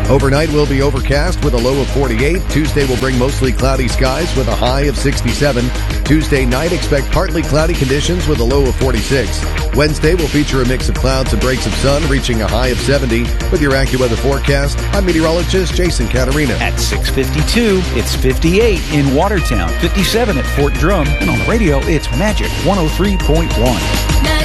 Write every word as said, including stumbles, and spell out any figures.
Overnight will be overcast with a low of forty-eight. Tuesday will bring mostly cloudy skies with a high of sixty-seven. Tuesday night, expect partly cloudy conditions with a low of forty-six. Wednesday will feature a mix of clouds and breaks of sun, reaching a high of seventy. With your AccuWeather forecast, I'm meteorologist Jason Caterina. At six fifty-two, it's fifty-eight in Watertown, fifty-seven at Fort Drum, and on the radio, it's Magic one oh three point one.